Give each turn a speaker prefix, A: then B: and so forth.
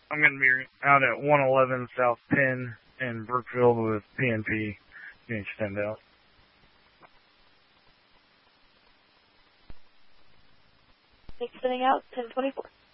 A: I'm going to be out at 111 South Penn in Brookfield with PNP. You can extend out.
B: Extending out, 1024.